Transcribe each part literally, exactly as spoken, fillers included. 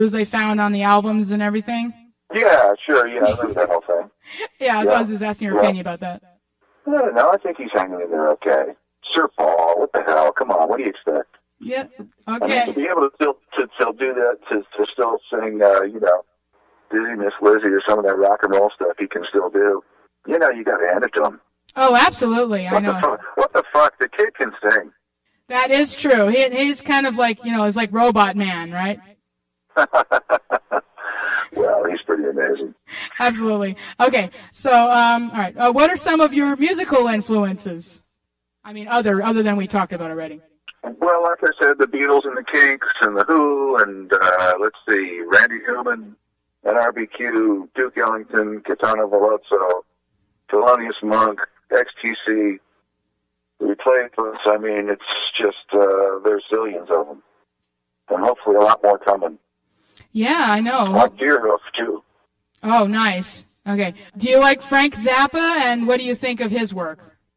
they found on the albums and everything? Yeah, sure. Yeah, I remember that whole thing. yeah, so yeah. I was just asking your yeah. opinion about that. No, no, I think he's hanging in there okay. Sir Paul, what the hell? Come on, what do you expect? Yeah, okay. I mean, to be able to still to still do that, to to still sing, uh, you know, Dizzy Miss Lizzy or some of that rock and roll stuff, he can still do. You know, you got to hand it to him. Oh, absolutely, what I know. The fuck, what the fuck? The kid can sing. That is true. He he's kind of like, you know, he's like Robot Man, right? Well, he's pretty amazing. Absolutely. Okay, so um, all right. Uh, what are some of your musical influences? I mean, other other than we talked about already. Well, like I said, the Beatles and the Kinks and the Who and, uh, let's see, Randy Newman, N R B Q, Duke Ellington, Caetano Veloso, Thelonious Monk, X T C, Replacements. I mean, it's just, uh, there's zillions of them. And hopefully a lot more coming. Yeah, I know. Like Deerhoof, too. Oh, nice. Okay. Do you like Frank Zappa, and what do you think of his work?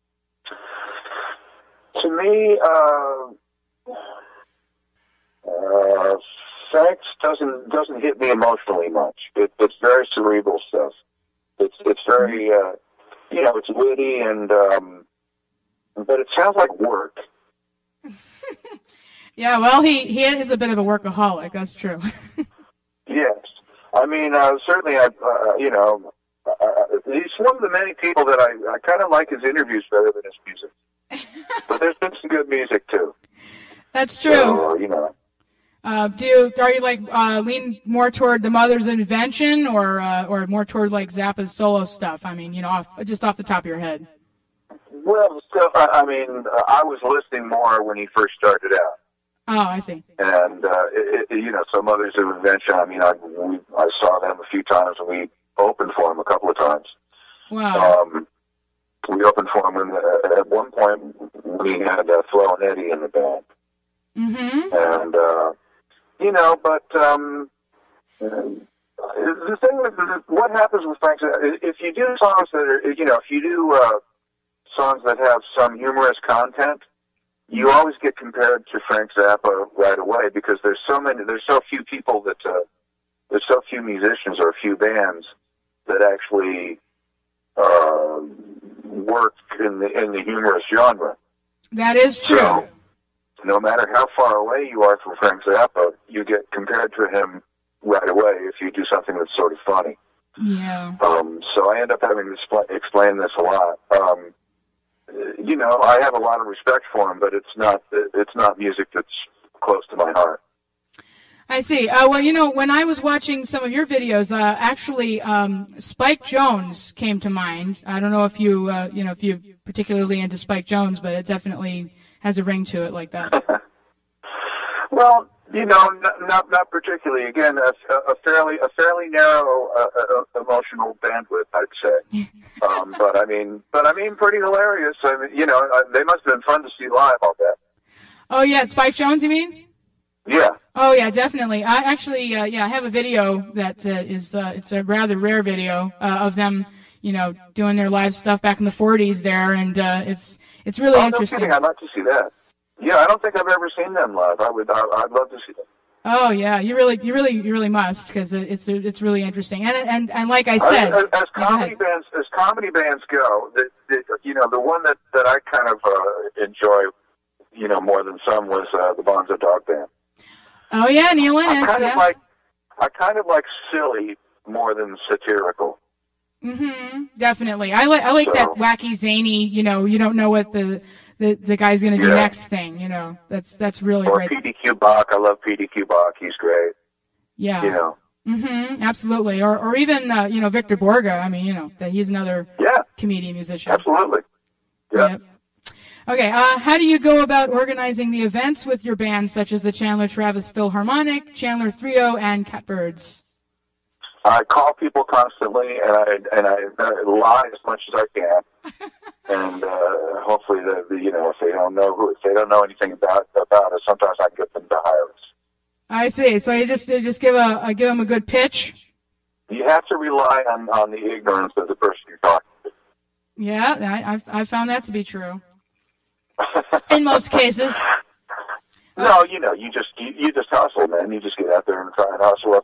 To me, uh, uh, Frank doesn't doesn't hit me emotionally much. It, it's very cerebral stuff. It's it's very, uh, you know, it's witty and, um, but it sounds like work. Yeah, well, he he is a bit of a workaholic. That's true. Yes, I mean, uh, certainly, I, uh, you know, uh, he's one of the many people that I, I kind of like his interviews better than his music. But there's been some good music too. That's true. So, you know. Uh, do you are you like uh, lean more toward the Mother's Invention or uh, or more toward like Zappa's solo stuff? I mean, you know, off, just off the top of your head. Well, stuff. I, I mean, uh, I was listening more when he first started out. Oh, I see. And uh, it, it, you know, so Mother's Invention. I mean, I we, I saw them a few times, and we opened for them a couple of times. Wow. Um, We opened for him in the, at one point when he had uh, Flo and Eddie in the band. Mm-hmm. And, uh, you know, but um, the thing with what happens with Frank Zappa, if you do songs that are, you know, if you do uh, songs that have some humorous content, you always get compared to Frank Zappa right away because there's so many, there's so few people that, uh, there's so few musicians or a few bands that actually uh, work in the in the humorous genre. That is true. So, no matter how far away you are from Frank Zappa, you get compared to him right away if you do something that's sort of funny. Yeah. Um, so I end up having to spl- explain this a lot. Um, you know, I have a lot of respect for him, but it's not it's not music that's close to my heart. I see. Uh, well, you know, when I was watching some of your videos, uh, actually, um, Spike Jones came to mind. I don't know if you, uh, you know, if you're particularly into Spike Jones, but it definitely has a ring to it like that. Well, you know, not not, not particularly. Again, a, a fairly a fairly narrow uh, uh, emotional bandwidth, I'd say. um, but I mean, but I mean, pretty hilarious. I mean, you know, uh, they must have been fun to see live. I'll bet. Oh yeah, Spike Jones, you mean? Yeah. Oh yeah, definitely. I actually, uh, yeah, I have a video that uh, is, uh, it's a rather rare video uh, of them, you know, doing their live stuff back in the forties there, and uh, it's it's really oh, interesting. No kidding. I'd like to see that. Yeah, I don't think I've ever seen them live. I would, I, I'd love to see them. Oh yeah, you really, you really, you really must because it's it's really interesting. And and and like I said, as, as comedy bands, as comedy bands go, the, the, you know, the one that that I kind of uh, enjoy, you know, more than some was uh, the Bonzo Dog Band. Oh yeah, Neil Innes. I kind yeah. of like, I kind of like silly more than satirical. Mm-hmm. Definitely, I like I like so, that wacky, zany. You know, you don't know what the the, the guy's going to do yeah. next thing. You know, that's that's really or great. P D Q Bach. I love P D Q Bach. He's great. Yeah. You know. Mm-hmm. Absolutely. Or or even uh, you know Victor Borga. I mean, you know that he's another yeah. comedian musician. Absolutely. Yeah. Yep. Okay, uh, how do you go about organizing the events with your bands, such as the Chandler Travis Philharmonic, Chandler Trio, and Catbirds? I call people constantly, and I and I, I lie as much as I can, and uh, hopefully, the, the you know, if they don't know who, if they don't know anything about about us, sometimes I can get them to hire us. I see. So you just you just give a uh, give them a good pitch. You have to rely on on the ignorance of the person you're talking to. Yeah, I I've, I found that to be true. In most cases. No, you know, you just you, you just hustle, man. You just get out there and try and hustle.